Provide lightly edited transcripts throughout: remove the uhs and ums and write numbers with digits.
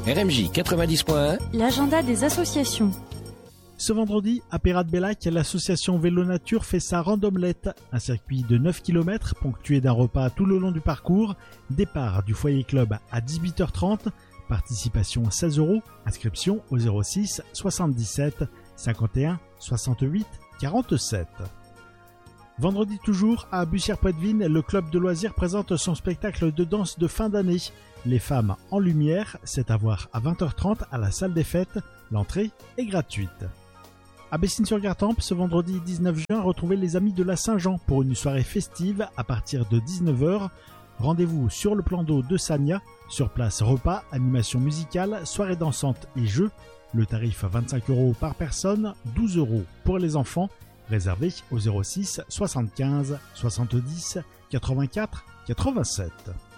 RMJ 90.1, l'agenda des associations. Ce vendredi, à Pérat-de-Bellac, l'association Vélo Nature fait sa randomelette, un circuit de 9 km ponctué d'un repas tout le long du parcours, départ du foyer club à 18h30, participation 16 €, inscription au 06 77 51 68 47. Vendredi toujours, à Bussière-Poitevine, le club de loisirs présente son spectacle de danse de fin d'année. Les femmes en lumière, c'est à voir à 20h30 à la salle des fêtes. L'entrée est gratuite. À Bessines-sur-Gartempe, ce vendredi 19 juin, retrouvez les amis de la Saint-Jean pour une soirée festive à partir de 19h. Rendez-vous sur le plan d'eau de Sagna. Sur place, repas, animation musicale, soirée dansante et jeux. Le tarif 25 € par personne, 12 € pour les enfants. Réservé au 06 75 70 84 87.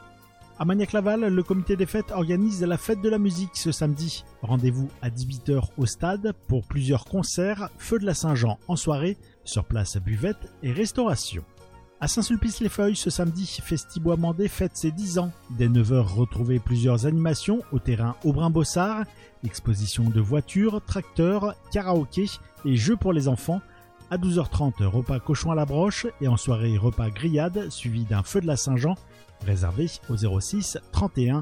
À Magnac-Laval, le comité des fêtes organise la fête de la musique ce samedi. Rendez-vous à 18h au stade pour plusieurs concerts, Feu de la Saint-Jean en soirée, sur place buvette et restauration. À Saint-Sulpice-les-Feuilles, ce samedi, Festibois-Mandé fête ses 10 ans. Dès 9h, retrouvez plusieurs animations au terrain Aubrin-Bossard, exposition de voitures, tracteurs, karaoké et jeux pour les enfants. À 12h30, repas cochon à la broche et en soirée, repas grillade suivi d'un feu de la Saint-Jean, réservé au 06 31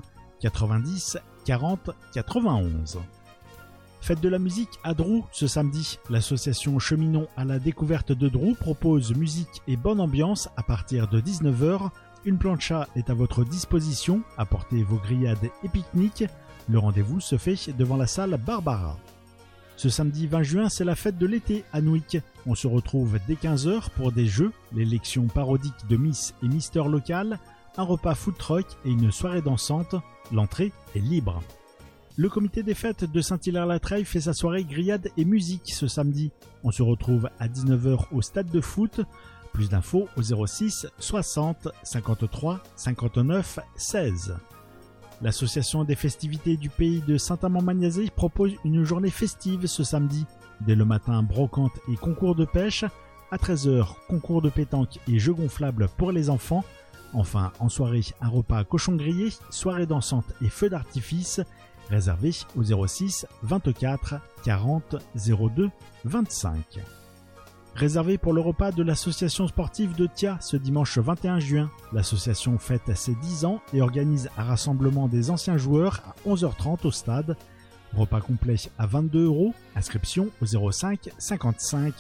90 40 91. Fête de la musique à Drou ce samedi. L'association Cheminons à la découverte de Drou propose musique et bonne ambiance à partir de 19h. Une plancha est à votre disposition. Apportez vos grillades et pique-niques. Le rendez-vous se fait devant la salle Barbara. Ce samedi 20 juin, c'est la fête de l'été à Nouic. On se retrouve dès 15h pour des jeux, l'élection parodique de Miss et Mister local, un repas food truck et une soirée dansante. L'entrée est libre. Le comité des fêtes de Saint-Hilaire-la-Treille fait sa soirée grillade et musique ce samedi. On se retrouve à 19h au stade de foot. Plus d'infos au 06 60 53 59 16. L'association des festivités du pays de Saint-Amand-Magnazé propose une journée festive ce samedi. Dès le matin, brocante et concours de pêche. À 13h, concours de pétanque et jeux gonflables pour les enfants. Enfin, en soirée, un repas cochon grillé, soirée dansante et feux d'artifice. Réservé au 06 24 40 02 25. Réservé pour le repas de l'association sportive de Thia ce dimanche 21 juin. L'association fête ses 10 ans et organise un rassemblement des anciens joueurs à 11h30 au stade. Repas complet à 22 €, inscription au 05 55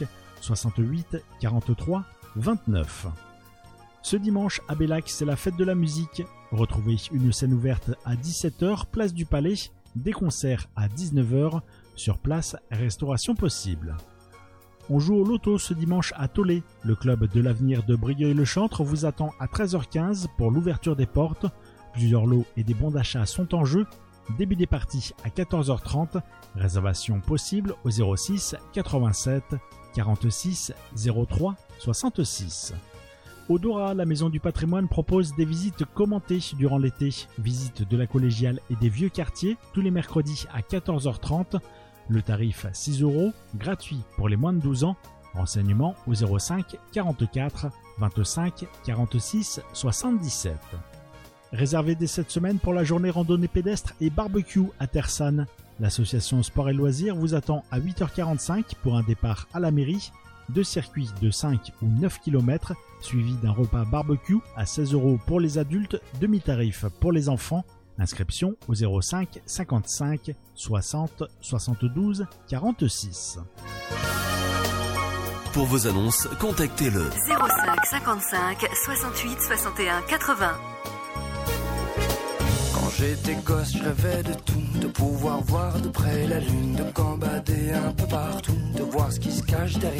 68 43 29. Ce dimanche à Bellac, c'est la fête de la musique. Retrouvez une scène ouverte à 17h, place du Palais, des concerts à 19h, sur place, restauration possible. On joue au loto ce dimanche à Tollet. Le club de l'avenir de Brigueuil-le-Chantre vous attend à 13h15 pour l'ouverture des portes. Plusieurs lots et des bons d'achat sont en jeu. Début des parties à 14h30. Réservation possible au 06 87 46 03 66. Au Dora, la Maison du Patrimoine propose des visites commentées durant l'été. Visite de la collégiale et des vieux quartiers tous les mercredis à 14h30. Le tarif 6 €, gratuit pour les moins de 12 ans. Renseignements au 05 44 25 46 77. Réservé dès cette semaine pour la journée randonnée pédestre et barbecue à Tersanne. L'association Sport et Loisirs vous attend à 8h45 pour un départ à la mairie. 2 circuits de 5 ou 9 km, suivi d'un repas barbecue à 16 € pour les adultes, demi-tarif pour les enfants. Inscription au 05 55 60 72 46. Pour vos annonces, contactez le 05 55 68 61 80. Quand j'étais gosse, je rêvais de tout, de pouvoir voir de près la lune, de gambader un peu partout, de voir ce qui se cache derrière